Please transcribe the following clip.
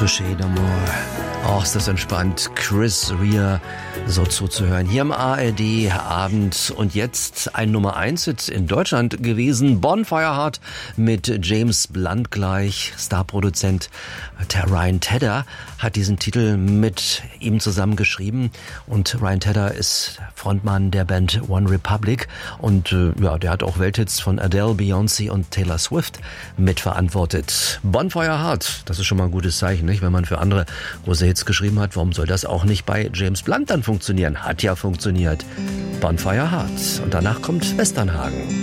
Touché d'amour. Oh, ist das entspannt, Chris Rea so zuzuhören. Hier im ARD-Abend und jetzt ein Nummer-1-Hit in Deutschland gewesen. Bonfire Heart mit James Blunt gleich. Starproduzent Ryan Tedder hat diesen Titel mit ihm zusammen geschrieben. Und Ryan Tedder ist Frontmann der Band One Republic. Und der hat auch Welthits von Adele, Beyoncé und Taylor Swift mitverantwortet. Bonfire Heart, das ist schon mal ein gutes Zeichen, nicht? Wenn man für andere große Hits geschrieben hat, warum soll das auch nicht bei James Blunt dann funktionieren? Hat ja funktioniert. Bonfire Heart. Und danach kommt Westernhagen.